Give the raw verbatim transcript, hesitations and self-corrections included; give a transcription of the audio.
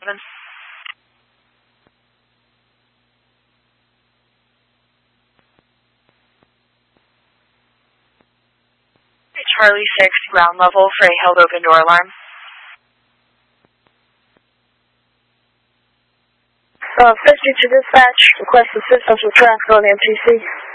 Charlie six, ground level, Frey held open door alarm. Uh, fifty to dispatch, request assistance with traffic on the M T C.